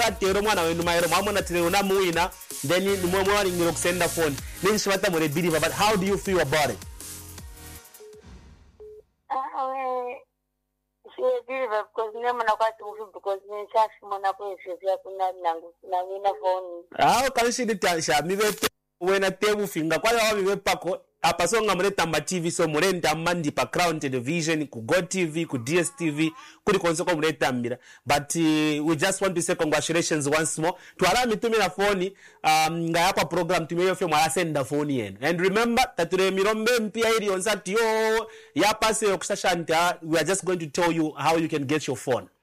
tero mwana wenu maero mwamona tire una muina then nimwe mwani ngiro kusenda phone then shwata more believe but how do you feel about it? Because never know what to do because in church mona kwese vya kuna nangu na mina phone. Kanshidi tansha mivete wena tebu finga kwa yawa mivepako apa songa mureta ma TV so murenda mandi pa Crown Television ku Go TV ku DSTV kuri konsoko mureta mira but we just want to say congratulations once more to allow tumira phone nga yapa program tumeyo fe mwala senda phone yenu and remember tature mirombe mpia hili onsati yo yapa se yokushashanta we are just going to tell you how you can get your phone.